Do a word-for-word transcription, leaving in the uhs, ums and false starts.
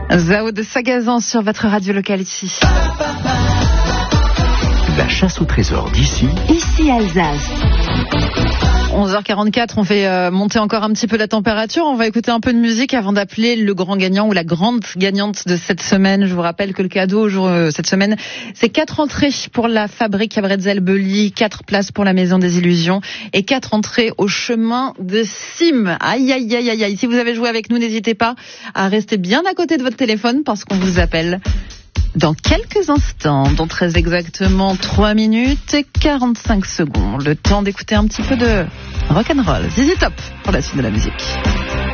Zao de Sagazan sur votre radio locale ici. La chasse au trésor d'ici. Ici Alsace. onze heures quarante-quatre, on fait euh, monter encore un petit peu la température. On va écouter un peu de musique avant d'appeler le grand gagnant ou la grande gagnante de cette semaine. Je vous rappelle que le cadeau jour, euh, cette semaine, c'est quatre entrées pour la fabrique à Bretzel-Belly, quatre places pour la Maison des Illusions et quatre entrées au chemin de Sim. Aïe, aïe, aïe, aïe, aïe. Si vous avez joué avec nous, n'hésitez pas à rester bien à côté de votre téléphone parce qu'on vous appelle dans quelques instants, dans très exactement trois minutes et quarante-cinq secondes. Le temps d'écouter un petit peu de rock'n'roll. Z Z Top pour la suite de la musique.